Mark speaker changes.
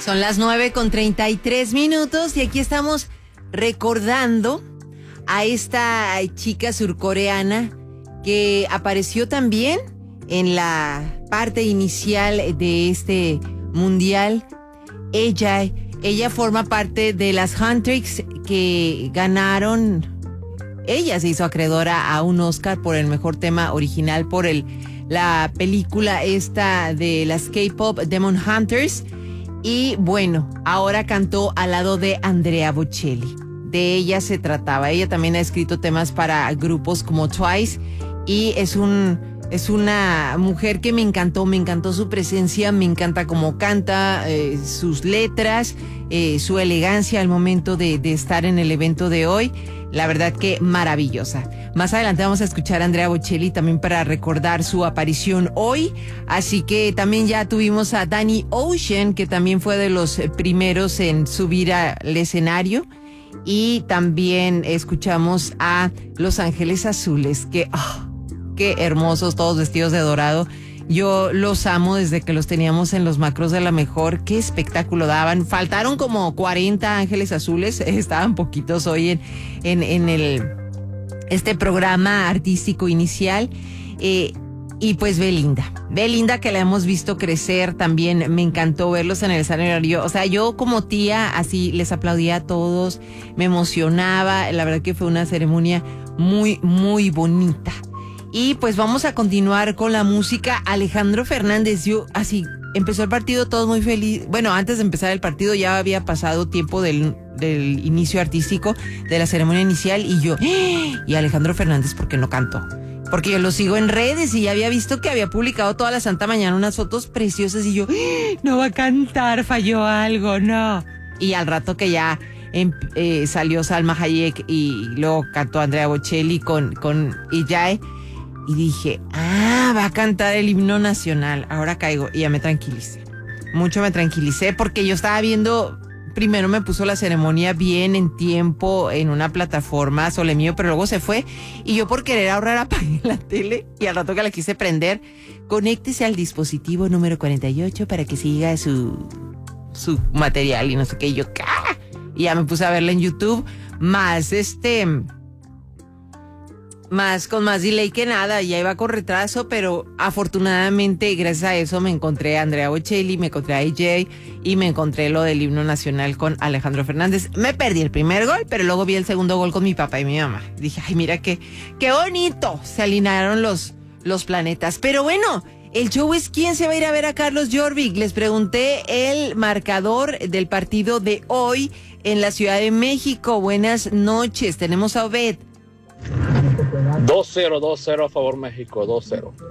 Speaker 1: Son las 9:33 y aquí estamos recordando a esta chica surcoreana que apareció también en la parte inicial de este mundial. Ella forma parte de las Huntrix que ganaron. Ella se hizo acreedora a un Oscar por el mejor tema original por la película esta de las K-pop Demon Hunters. Y bueno, ahora cantó al lado de Andrea Bocelli. De ella se trataba. Ella también ha escrito temas para grupos como Twice y es una mujer que me encantó su presencia, me encanta cómo canta, sus letras, su elegancia al momento de estar en el evento de hoy. La verdad que maravillosa. Más adelante vamos a escuchar a Andrea Bocelli también para recordar su aparición hoy. Así que también ya tuvimos a Danny Ocean, que también fue de los primeros en subir al escenario. Y también escuchamos a Los Ángeles Azules, que qué hermosos, todos vestidos de dorado. Yo los amo desde que los teníamos en los macros de La Mejor. Qué espectáculo daban. Faltaron como 40 Ángeles Azules. Estaban poquitos hoy en este programa artístico inicial. Y pues Belinda, que la hemos visto crecer también. Me encantó verlos en el escenario. O sea, yo como tía así les aplaudía a todos. Me emocionaba. La verdad que fue una ceremonia muy, muy bonita. Y pues vamos a continuar con la música. Alejandro Fernández, yo así, empezó el partido todos muy feliz. Bueno, antes de empezar el partido ya había pasado tiempo del inicio artístico, de la ceremonia inicial, y yo, y Alejandro Fernández, ¿por qué no cantó? Porque yo lo sigo en redes y ya había visto que había publicado toda la santa mañana unas fotos preciosas y yo, no va a cantar, falló algo, no. Y al rato que ya salió Salma Hayek y luego cantó Andrea Bocelli con Ijae. Y dije, va a cantar el himno nacional. Ahora caigo y ya me tranquilicé. Mucho me tranquilicé porque yo estaba viendo, primero me puso la ceremonia bien en tiempo en una plataforma Sole Mío, pero luego se fue. Y yo por querer ahorrar apagué la tele y al rato que la quise prender, conéctese al dispositivo número 48 para que siga su material y no sé qué. Y yo, ¡ah! Y ya me puse a verla en YouTube, con más delay que nada, ya iba con retraso, pero afortunadamente gracias a eso me encontré a Andrea Bocelli, me encontré a AJ y me encontré lo del himno nacional con Alejandro Fernández. Me perdí el primer gol, pero luego vi el segundo gol con mi papá y mi mamá. Dije, ay, mira qué bonito, se alinearon los planetas. Pero bueno, el show es quién se va a ir a ver a Carlos Jorvik. Les pregunté el marcador del partido de hoy en la Ciudad de México. Buenas noches, tenemos a Obed.
Speaker 2: 2-0 a favor México, 2-0.